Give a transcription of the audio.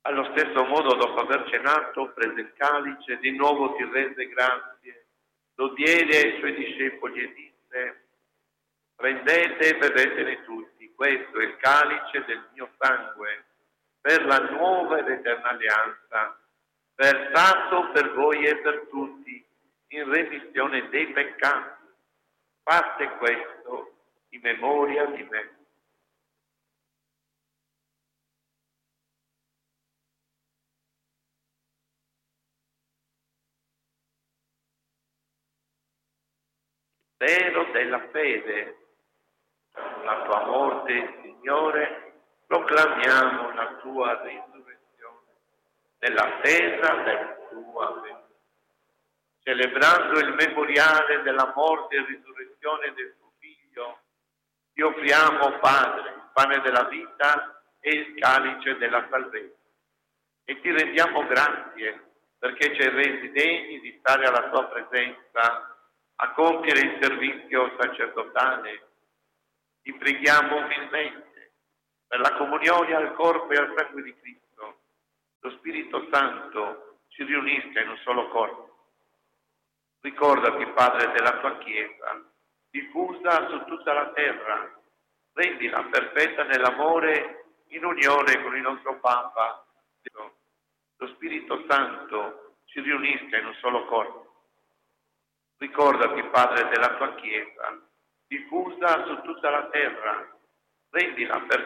Allo stesso modo, dopo aver cenato, prese il calice, di nuovo ti rese grazie, lo diede ai suoi discepoli e disse: prendete e bevetene tutti, questo è il calice del mio sangue, per la nuova ed eterna alleanza, versato per voi e per tutti, in remissione dei peccati. Fate questo in memoria di me. Mistero della fede. La tua morte, Signore, proclamiamo la tua risurrezione, nell'attesa della tua venuta. Celebrando il memoriale della morte e risurrezione del tuo Figlio, ti offriamo, Padre, il pane della vita e il calice della salvezza. E ti rendiamo grazie perché ci hai resi degni di stare alla tua presenza a compiere il servizio sacerdotale. Ti preghiamo umilmente per la comunione al corpo e al sangue di Cristo. Lo Spirito Santo ci riunisca in un solo corpo. Ricordati, Padre, della tua Chiesa, diffusa su tutta la terra. Rendila perfetta nell'amore, in unione con il nostro Papa. Lo Spirito Santo ci riunisca in un solo corpo. Ricordati, Padre, della tua Chiesa, diffusa su tutta la terra. Rendila perfetta